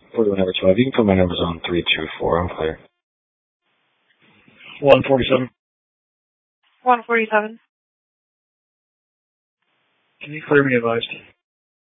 41 over 12. You can put my numbers on 324. I'm clear. 147. 147. Can you clear me advised?